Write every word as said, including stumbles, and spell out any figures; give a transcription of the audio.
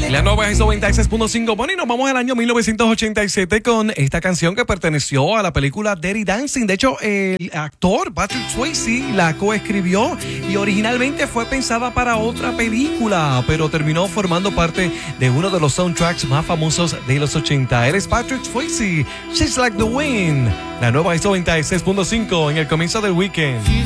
La nueva es noventa y seis punto cinco. Bueno, y nos vamos al año mil novecientos ochenta y siete con esta canción que perteneció a la película Dirty Dancing. De hecho, el actor Patrick Swayze la coescribió y originalmente fue pensada para otra película, pero terminó formando parte de uno de los soundtracks más famosos de los ochenta. Él es Patrick Swayze, She's Like the Wind. La nueva es noventa y seis punto cinco en el comienzo del weekend.